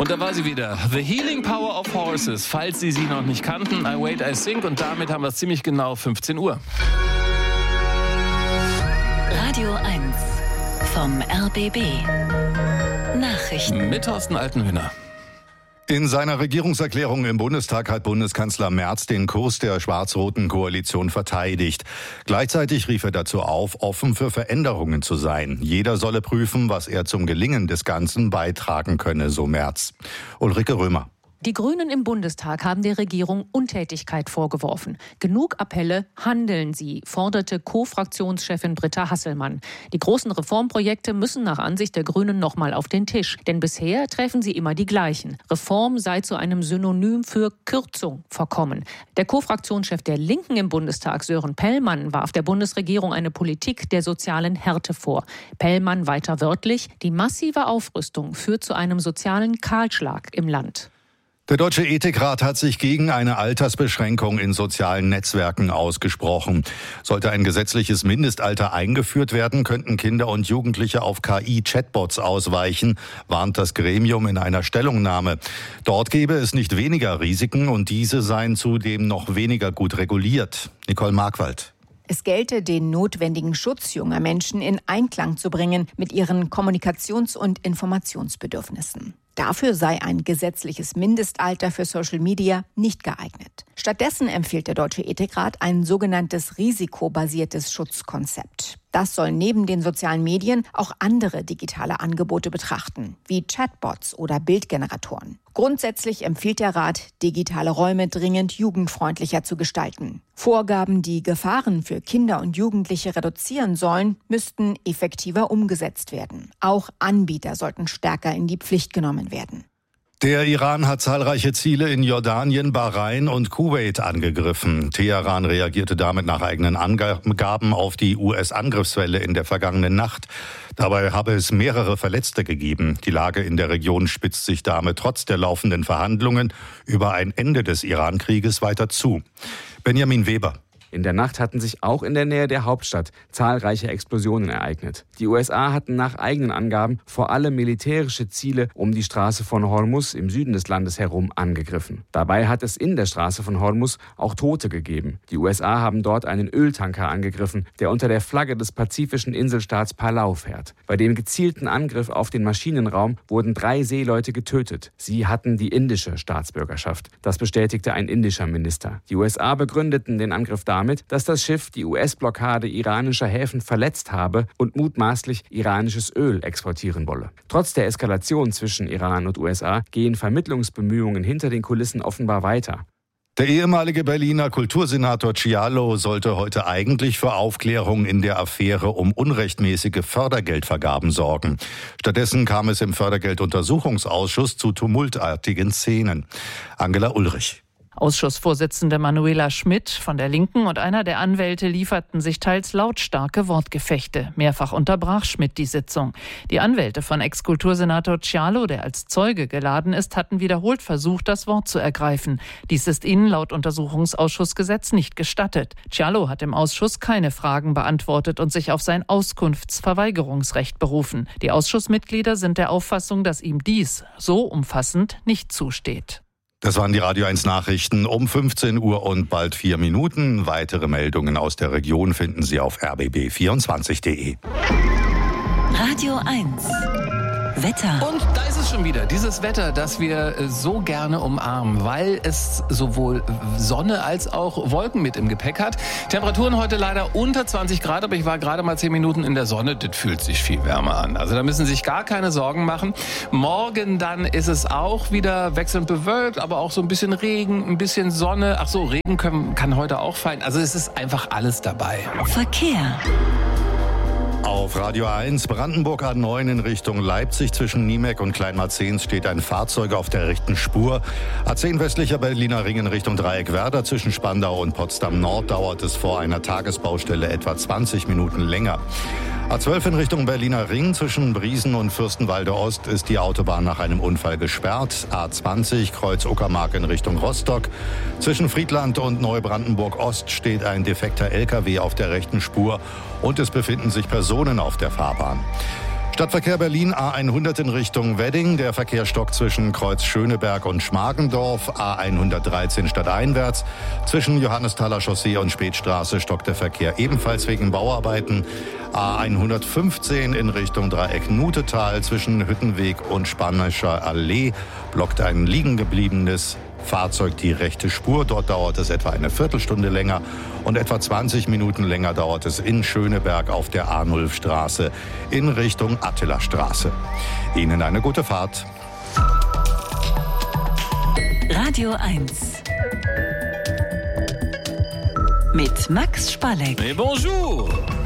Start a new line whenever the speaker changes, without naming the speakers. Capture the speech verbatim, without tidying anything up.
Und da war sie wieder. The Healing Power of Horses. Falls Sie sie noch nicht kannten, I Wait, I Sing. Und damit haben wir es ziemlich genau fünfzehn Uhr.
Radio eins vom R B B. Nachrichten.
Mit Thorsten Altenhöhner.
In seiner Regierungserklärung im Bundestag hat Bundeskanzler Merz den Kurs der schwarz-roten Koalition verteidigt. Gleichzeitig rief er dazu auf, offen für Veränderungen zu sein. Jeder solle prüfen, was er zum Gelingen des Ganzen beitragen könne, so Merz. Ulrike Römer.
Die Grünen im Bundestag haben der Regierung Untätigkeit vorgeworfen. Genug Appelle, handeln Sie, forderte Co-Fraktionschefin Britta Hasselmann. Die großen Reformprojekte müssen nach Ansicht der Grünen noch mal auf den Tisch. Denn bisher treffen sie immer die gleichen. Reform sei zu einem Synonym für Kürzung verkommen. Der Co-Fraktionschef der Linken im Bundestag, Sören Pellmann, warf der Bundesregierung eine Politik der sozialen Härte vor. Pellmann weiter wörtlich: Die massive Aufrüstung führt zu einem sozialen Kahlschlag im Land.
Der Deutsche Ethikrat hat sich gegen eine Altersbeschränkung in sozialen Netzwerken ausgesprochen. Sollte ein gesetzliches Mindestalter eingeführt werden, könnten Kinder und Jugendliche auf K I-Chatbots ausweichen, warnt das Gremium in einer Stellungnahme. Dort gäbe es nicht weniger Risiken und diese seien zudem noch weniger gut reguliert. Nicole Markwald.
Es gelte, den notwendigen Schutz junger Menschen in Einklang zu bringen mit ihren Kommunikations- und Informationsbedürfnissen. Dafür sei ein gesetzliches Mindestalter für Social Media nicht geeignet. Stattdessen empfiehlt der Deutsche Ethikrat ein sogenanntes risikobasiertes Schutzkonzept. Das soll neben den sozialen Medien auch andere digitale Angebote betrachten, wie Chatbots oder Bildgeneratoren. Grundsätzlich empfiehlt der Rat, digitale Räume dringend jugendfreundlicher zu gestalten. Vorgaben, die Gefahren für Kinder und Jugendliche reduzieren sollen, müssten effektiver umgesetzt werden. Auch Anbieter sollten stärker in die Pflicht genommen werden.
Der Iran hat zahlreiche Ziele in Jordanien, Bahrain und Kuwait angegriffen. Teheran reagierte damit nach eigenen Angaben auf die U S-Angriffswelle in der vergangenen Nacht. Dabei habe es mehrere Verletzte gegeben. Die Lage in der Region spitzt sich damit trotz der laufenden Verhandlungen über ein Ende des Iran-Krieges weiter zu. Benjamin Weber.
In der Nacht hatten sich auch in der Nähe der Hauptstadt zahlreiche Explosionen ereignet. Die U S A hatten nach eigenen Angaben vor allem militärische Ziele um die Straße von Hormuz im Süden des Landes herum angegriffen. Dabei hat es in der Straße von Hormuz auch Tote gegeben. Die U S A haben dort einen Öltanker angegriffen, der unter der Flagge des pazifischen Inselstaats Palau fährt. Bei dem gezielten Angriff auf den Maschinenraum wurden drei Seeleute getötet. Sie hatten die indische Staatsbürgerschaft. Das bestätigte ein indischer Minister. Die U S A begründeten den Angriff damit, Damit, dass das Schiff die U S-Blockade iranischer Häfen verletzt habe und mutmaßlich iranisches Öl exportieren wolle. Trotz der Eskalation zwischen Iran und U S A gehen Vermittlungsbemühungen hinter den Kulissen offenbar weiter.
Der ehemalige Berliner Kultursenator Cialo sollte heute eigentlich für Aufklärung in der Affäre um unrechtmäßige Fördergeldvergaben sorgen. Stattdessen kam es im Fördergelduntersuchungsausschuss zu tumultartigen Szenen. Angela Ulrich.
Ausschussvorsitzende Manuela Schmidt von der Linken und einer der Anwälte lieferten sich teils lautstarke Wortgefechte. Mehrfach unterbrach Schmidt die Sitzung. Die Anwälte von Ex-Kultursenator Cialo, der als Zeuge geladen ist, hatten wiederholt versucht, das Wort zu ergreifen. Dies ist ihnen laut Untersuchungsausschussgesetz nicht gestattet. Cialo hat im Ausschuss keine Fragen beantwortet und sich auf sein Auskunftsverweigerungsrecht berufen. Die Ausschussmitglieder sind der Auffassung, dass ihm dies so umfassend nicht zusteht.
Das waren die Radio eins Nachrichten um fünfzehn Uhr und bald vier Minuten. Weitere Meldungen aus der Region finden Sie auf r b b vierundzwanzig punkt d e.
Radio eins. Wetter.
Und da ist es schon wieder, dieses Wetter, das wir so gerne umarmen, weil es sowohl Sonne als auch Wolken mit im Gepäck hat. Temperaturen heute leider unter zwanzig Grad, aber ich war gerade mal zehn Minuten in der Sonne. Das fühlt sich viel wärmer an. Also da müssen Sie sich gar keine Sorgen machen. Morgen dann ist es auch wieder wechselnd bewölkt, aber auch so ein bisschen Regen, ein bisschen Sonne. Ach so, Regen können, kann heute auch fallen. Also es ist einfach alles dabei.
Verkehr.
Auf Radio eins, Brandenburg A neun in Richtung Leipzig zwischen Niemek und Kleinmarzens steht ein Fahrzeug auf der rechten Spur. A zehn westlicher Berliner Ring in Richtung Dreieck-Werder zwischen Spandau und Potsdam Nord dauert es vor einer Tagesbaustelle etwa zwanzig Minuten länger. A zwölf in Richtung Berliner Ring zwischen Briesen und Fürstenwalde Ost ist die Autobahn nach einem Unfall gesperrt. A zwanzig Kreuz Uckermark in Richtung Rostock. Zwischen Friedland und Neubrandenburg Ost steht ein defekter L K W auf der rechten Spur und es befinden sich Personen auf der Fahrbahn. Stadtverkehr Berlin A hundert in Richtung Wedding. Der Verkehr stockt zwischen Kreuz Schöneberg und Schmargendorf. A hundertdreizehn stadteinwärts. Zwischen Johannesthaler Chaussee und Spätstraße stockt der Verkehr ebenfalls wegen Bauarbeiten. A hundertfünfzehn in Richtung Dreieck Nutetal. Zwischen Hüttenweg und Spanischer Allee blockt ein liegen gebliebenes Fahrzeug die rechte Spur. Dort dauert es etwa eine Viertelstunde länger und etwa zwanzig Minuten länger dauert es in Schöneberg auf der Arnulfstraße in Richtung Attilastraße. Ihnen eine gute Fahrt.
Radio eins mit Max Spalleck.
Mais bonjour!